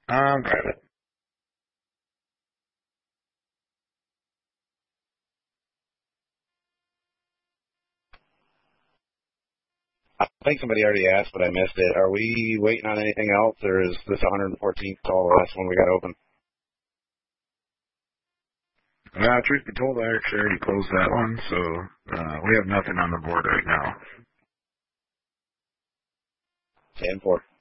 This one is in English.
Grab it. I think somebody already asked, but I missed it. Are we waiting on anything else, or is this 114th call the last one we got open? Truth be told, I actually already closed that one, so we have nothing on the board right now. 10-4.